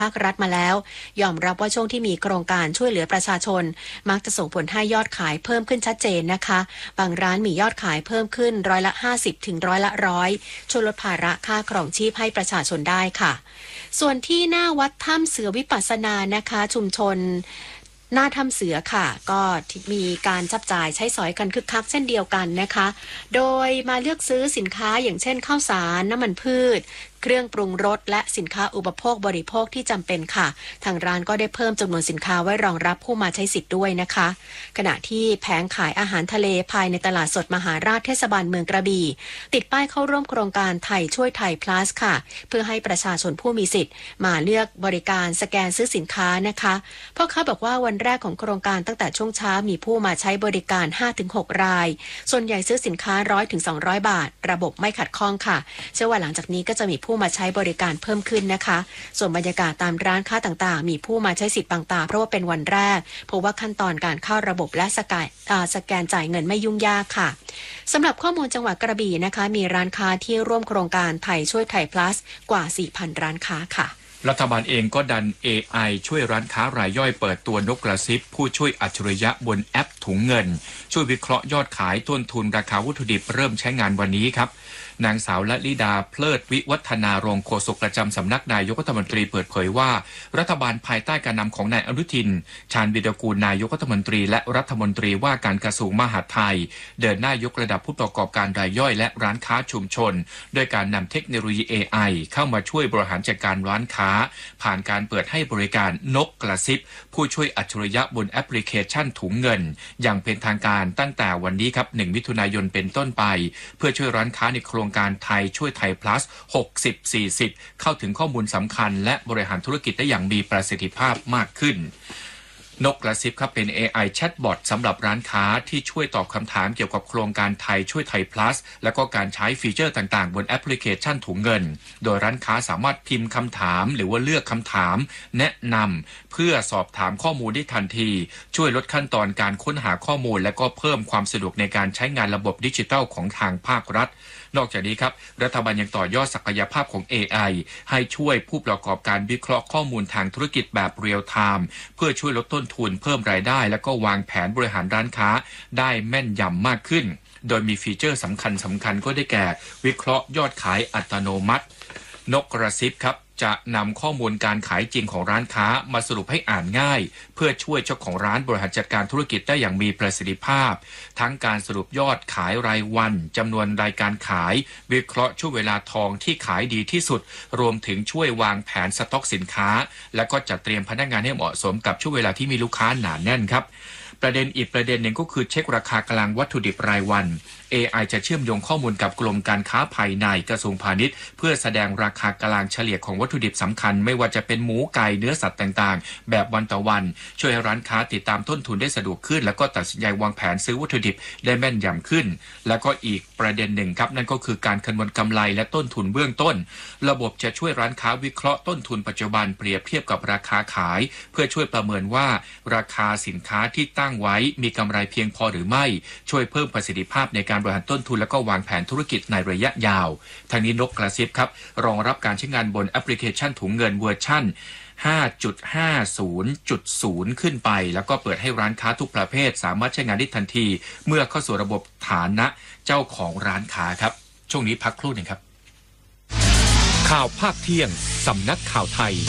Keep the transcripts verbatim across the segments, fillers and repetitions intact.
ภาครัฐมาแล้วยอมรับว่าช่วงที่มีโครงการช่วยเหลือประชาชนมักจะส่งผลให้ยอดขายเพิ่มขึ้นชัดเจนนะคะบางร้านมียอดขายเพิ่มขึ้นร้อยละห้าสิบถึงร้อยละร้อยช่วยลดภาระค่าครองชีพให้ประชาชนได้ค่ะส่วนที่หน้าวัดถ้ำเสือวิปัสสนานะคะชุมชนหน้าถ้ำเสือค่ะก็มีการจับจ่ายใช้สอยกันคึกคักเช่นเดียวกันนะคะโดยมาเลือกซื้อสินค้าอย่างเช่นข้าวสารน้ำมันพืชเครื่องปรุงรสและสินค้าอุปโภคบริโภคที่จำเป็นค่ะทางร้านก็ได้เพิ่มจำนวนสินค้าไว้รองรับผู้มาใช้สิทธิ์ด้วยนะคะขณะที่แผงขายอาหารทะเลภายในตลาดสดมหาราชเทศบาลเมืองกระบี่ติดป้ายเข้าร่วมโครงการไทยช่วยไทย plus ค่ะเพื่อให้ประชาชนผู้มีสิทธิ์มาเลือกบริการสแกนซื้อสินค้านะคะพ่อค้าบอกว่าวันแรกของโครงการตั้งแต่ช่วงเช้ามีผู้มาใช้บริการ ห้าถึงหก รายส่วนใหญ่ซื้อสินค้า หนึ่งร้อยถึงสองร้อย บาทระบบไม่ขัดข้องค่ะเชื่อว่าหลังจากนี้ก็จะมีผู้มาใช้บริการเพิ่มขึ้นนะคะส่วนบรรยากาศตามร้านค้าต่างๆมีผู้มาใช้สิทธิ์บางตาเพราะว่าเป็นวันแรกเพราะว่าขั้นตอนการเข้าระบบและสแกนสแกนจ่ายเงินไม่ยุ่งยากค่ะสำหรับข้อมูลจังหวัดกระบี่นะคะมีร้านค้าที่ร่วมโครงการไทยช่วยไทย plus กว่า สี่พัน ร้านค้าค่ะรัฐบาลเองก็ดัน เอ ไอ ช่วยร้านค้ารายย่อยเปิดตัวนกกระซิบผู้ช่วยอัจฉริยะบนแอปถุงเงินช่วยวิเคราะห์ยอดขายต้นทุนราคาวัตถุดิบเริ่มใช้งานวันนี้ครับนางสาวละลิดาเพลิดวิวัฒนารองโฆษกประจำสำนักนายกรัฐมนตรีเปิดเผยว่ารัฐบาลภายใต้การนำของนายอนุทินชาญวิรากูลนายกรัฐมนตรีและรัฐมนตรีว่าการกระทรวงมหาดไทยเดินหน้ายกระดับผู้ประกอบการรายย่อยและร้านค้าชุมชนโดยการนำเทคโนโลยี เอ ไอ เข้ามาช่วยบริหารจัดการร้านค้าผ่านการเปิดให้บริการนกกระซิบผู้ช่วยอัจฉริยะบนแอปพลิเคชันถุงเงินอย่างเป็นทางการตั้งแต่วันนี้ครับหนึ่งมิถุนายนเป็นต้นไปเพื่อช่วยร้านค้าในโครงการไทยช่วยไทย plus หกสิบ สี่สิบเข้าถึงข้อมูลสำคัญและบริหารธุรกิจได้อย่างมีประสิทธิภาพมากขึ้นนกกระซิบครับเป็น เอ ไอ แชทบอทสำหรับร้านค้าที่ช่วยตอบคำถามเกี่ยวกับโครงการไทยช่วยไทย plus และก็การใช้ฟีเจอร์ต่างๆบนแอปพลิเคชันถุงเงินโดยร้านค้าสามารถพิมพ์คำถามหรือว่าเลือกคำถามแนะนำเพื่อสอบถามข้อมูลได้ทันทีช่วยลดขั้นตอนการค้นหาข้อมูลและก็เพิ่มความสะดวกในการใช้งานระบบดิจิทัลของทางภาครัฐนอกจากนี้ครับรัฐบาลยังต่อยอดศักยภาพของ เอ ไอ ให้ช่วยผู้ประกอบการวิเคราะห์ข้อมูลทางธุรกิจแบบเรียลไทม์เพื่อช่วยลดต้นทุนเพิ่มรายได้และก็วางแผนบริหารร้านค้าได้แม่นยำมากขึ้นโดยมีฟีเจอร์สำคัญสำคัญก็ได้แก่วิเคราะห์ยอดขายอัตโนมัตินกกระซิบครับจะนำข้อมูลการขายจริงของร้านค้ามาสรุปให้อ่านง่ายเพื่อช่วยเจ้าของร้านบริหารจัดการธุรกิจได้อย่างมีประสิทธิภาพทั้งการสรุปยอดขายรายวันจำนวนรายการขายวิเคราะห์ช่วงเวลาทองที่ขายดีที่สุดรวมถึงช่วยวางแผนสต็อกสินค้าและก็จัดเตรียมพนักงานให้เหมาะสมกับช่วงเวลาที่มีลูกค้าหนาแน่นครับประเด็นอีกประเด็นหนึ่งก็คือเช็คราคากลางวัตถุดิบรายวัน เอ ไอ จะเชื่อมโยงข้อมูลกับกรมการค้าภายในกระทรวงพาณิชย์เพื่อแสดงราคากลางเฉลี่ยของวัตถุดิบสำคัญไม่ว่าจะเป็นหมูไก่เนื้อสัตว์ต่างๆแบบวันต่อวันช่วยให้ร้านค้าติดตามต้นทุนได้สะดวกขึ้นแล้วก็ตัดสินใจวางแผนซื้อวัตถุดิบได้แม่นยำขึ้นแล้วก็อีกประเด็นหนึ่งครับนั่นก็คือการคำนวณกำไรและต้นทุนเบื้องต้นระบบจะช่วยร้านค้าวิเคราะห์ต้นทุนปัจจุบันเปรียบเทียบกับราคาขายเพื่อช่วยประเมินว่าราคาสินค้าที่ตั้งไว้มีกำไรเพียงพอหรือไม่ช่วยเพิ่มประสิทธิภาพในการบริหารต้นทุนและก็วางแผนธุรกิจในระยะยาวทางนี้นกกระซิบครับรองรับการใช้งานบนแอปพลิเคชันถุงเงินเวอร์ชั่น ห้าจุดห้าศูนย์จุดศูนย์ ขึ้นไปแล้วก็เปิดให้ร้านค้าทุกประเภทสามารถใช้งานได้ทันทีเมื่อเข้าสู่ระบบฐานะเจ้าของร้านค้าครับช่วงนี้พักครู่หนึ่งครับข่าวภาคเที่ยงสำนักข่าวไทย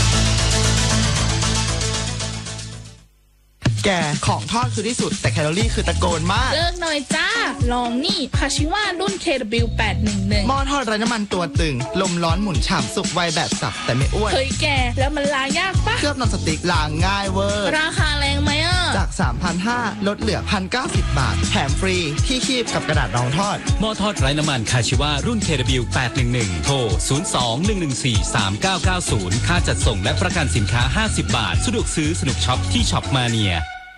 แกของทอดคือที่สุดแต่แคลอรี่คือตะโกนมากเลิกหน่อยจ้าลองนี่คาชิวารุ่น เค ดับเบิลยู แปดหนึ่งหนึ่งหม้อทอดไร้น้ำมันตัวตึงลมร้อนหมุนฉ่ำสุกไวแบบสับแต่ไม่อ้วนเฮ้ยแกแล้วมันล้างยากปะเคลือบนอนสติ๊กล้างง่ายเวอร์ราคาแรงไหมอ่ะจาก สามพันห้าร้อย ลดเหลือ หนึ่งพันเก้าสิบ บาทแถมฟรีที่คีบกับกระดาษรองทอดหม้อทอดไร้น้ำมันคาชิวารุ่น เค ดับเบิลยู แปดหนึ่งหนึ่ง โทร ศูนย์ สอง หนึ่ง หนึ่ง สี่ สาม เก้า เก้า ศูนย์ ค่าจัดส่งและประกันสินค้าห้าสิบบาทสะดวกซื้อสนุกช็อปที่ช็อปมาเนีย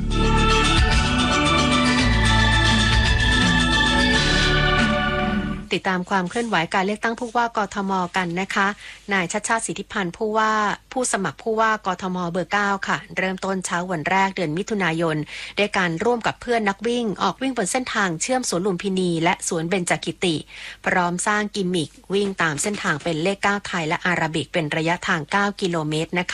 ติดตามความเคลื่อนไหวการเลือกตั้งผู้ว่ากทมกันนะคะนายชัชชาติสิทธิพันธ์ผู้ว่าผู้สมัครผู้ว่ากทมเบอร์เก้าค่ะเริ่มต้นเช้าวันแรกเดือนมิถุนายนด้วยการร่วมกับเพื่อนนักวิ่งออกวิ่งบนเส้นทางเชื่อมสวนลุมพินีและสวนเบญจกิติพร้อมสร้างกิมมิควิ่งตามเส้นทางเป็นเลขเก้าไทยและอาราบิกเป็นระยะทางเก้ากิโลเมตรนะคะ